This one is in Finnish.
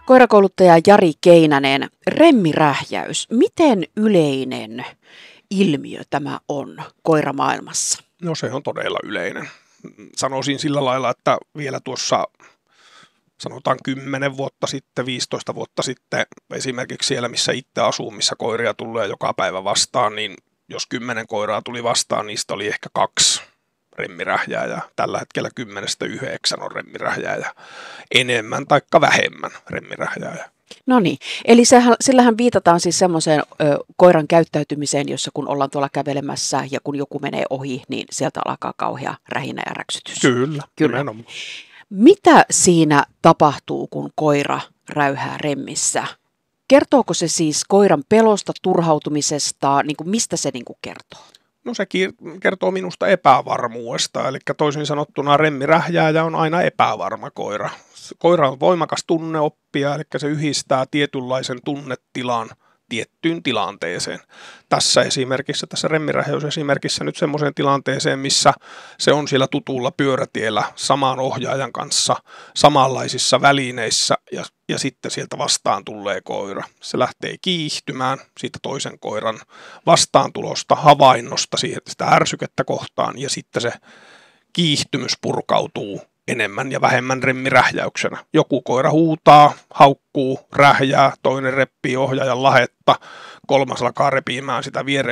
Koirakouluttaja Jari Keinänen, remmirähjäys. Miten yleinen ilmiö tämä on koiramaailmassa? No se on todella yleinen. Sanoisin sillä lailla, että vielä tuossa sanotaan 10 vuotta sitten, 15 vuotta sitten, esimerkiksi siellä missä itse asuu, missä koiria tulee joka päivä vastaan, niin jos 10 koiraa tuli vastaan, niistä oli ehkä 2 remmirähjääjää. Tällä hetkellä 10-9 on remmirähjääjää. Enemmän tai vähemmän remmirähjääjää. No niin, eli sillähän viitataan siis semmoiseen koiran käyttäytymiseen, jossa kun ollaan tuolla kävelemässä ja kun joku menee ohi, niin sieltä alkaa kauhea rähinä ja räksytys. Kyllä. Mitä siinä tapahtuu, kun koira räyhää remmissä? Kertooko se siis koiran pelosta, turhautumisesta, niin kuin mistä se niin kuin kertoo? No se kertoo minusta epävarmuudesta, eli toisin sanottuna remmirähjääjä on aina epävarma koira. Koira on voimakas tunneoppija, eli se yhdistää tietynlaisen tunnetilan tiettyyn tilanteeseen. Tässä remmirähjäysesimerkissä nyt semmoiseen tilanteeseen, missä se on siellä tutulla pyörätiellä saman ohjaajan kanssa samanlaisissa välineissä ja sitten sieltä vastaan tulee koira. Se lähtee kiihtymään siitä toisen koiran vastaantulosta, havainnosta sitä ärsykettä kohtaan ja sitten se kiihtymys purkautuu enemmän ja vähemmän remmirähjäyksenä. Joku koira huutaa, haukkuu, rähjää, toinen reppii ohjaajan lahetta, kolmas alkaa repimään sitä